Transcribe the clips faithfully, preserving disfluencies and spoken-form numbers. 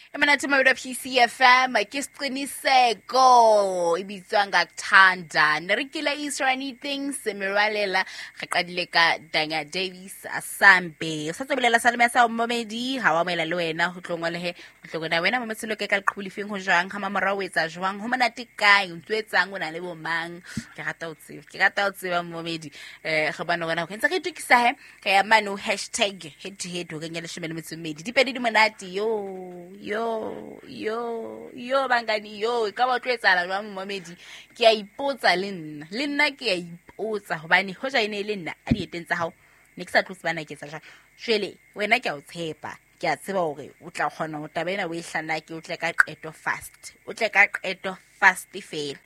Emana thuma P C F M ke siqiniseko ibitswa ngakuthanda nerikile Israeli things semirwalela re qadile ka Danga Davis Asambe sa tsobelela salema sa momedi ha wa mela le wena ho tlongwelehe ho tlogona wena mo metselo ke ka leqhubulifeng ho jwang ha mamora o etsa jwang ho monate kae o tswetsang o na le bomang ke rata o tseba ke rata o tseba momedi eh re bana wena ho ntse ke tukisa he ka ya mano hashtag head to head ho kenya le shemele metsomedi dipedi di monate yo yo yo yo bangani yo ka ba tlwetsala jwa mmamedi ke a ipotsa le nna le nna ke a ipotsa hobane ho ja ine le nna a dieteng tsa hao ne ke sa tlose bana ke tsa jwa shwele wena ke a o tshepa ke a tseba hore o tla kgona ho tabena o e hlana ke o tle ka qeto fast o tle ka qeto fast fela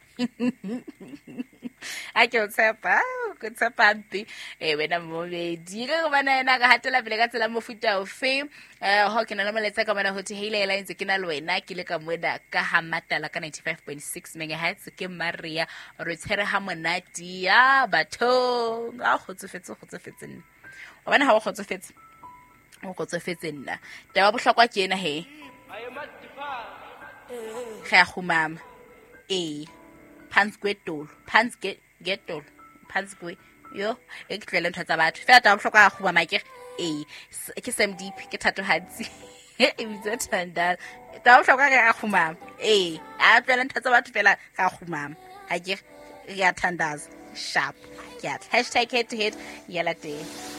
a ke o tshepa ke tshepa mpe eh wena momedi ke go bana ena ka hatela pele ka tsela mofuta o fe eh ho ke na le moletsa ka bana ho thehile ela ntse ke na le wena ke le ka moeda ka ha matala ka ninety-five point six megahertz ke Maria re tshere ha monati ya batho a khotsofetse khotsofetse nna wa bana ha o khotsofetse o khotsofetse nna ta ba bohlokwa ke ena he ga go mama eh Pansquetol, Pansquet, Getol, Pansque, yo, e ke tlele ntho tsa batho. Fela ta bohlokwa go ba make eh ke Sam Deep ke thato hatsi. E bitsa thanda. Ta bohlokwa ga go mama. Eh, a tlele ntho tsa batho fela ga go mama. Ha ke ya thandaza sharp. Yeah, hashtag head to head yala te.